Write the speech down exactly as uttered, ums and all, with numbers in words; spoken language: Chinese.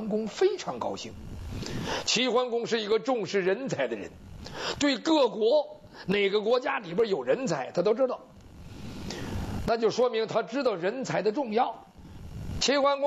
桓公非常高兴。齐桓公是一个重视人才的人，对各国哪个国家里边有人才他都知道，那就说明他知道人才的重要。齐桓公